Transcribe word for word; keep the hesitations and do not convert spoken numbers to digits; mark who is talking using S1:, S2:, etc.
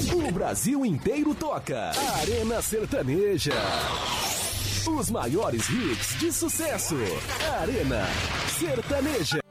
S1: O Brasil inteiro toca. Arena Sertaneja. Os maiores hits de sucesso. Arena Sertaneja.